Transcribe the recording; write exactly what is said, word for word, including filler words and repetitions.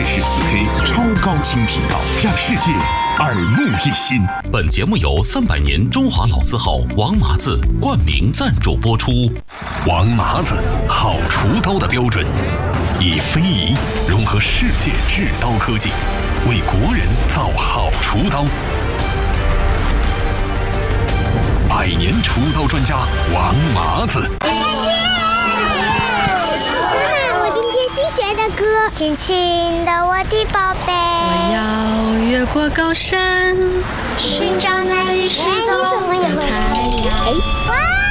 十四 K 超高清频道，让世界耳目一新。 本节目由三百年中华老字号王麻子冠名赞助播出。 王麻子，好厨刀的标准，以非遗融合世界制刀科技，为国人造好厨刀。百年厨刀专家王麻子。 学的歌，轻轻的我的宝贝， 我要越过高山，寻找那已失踪的太阳。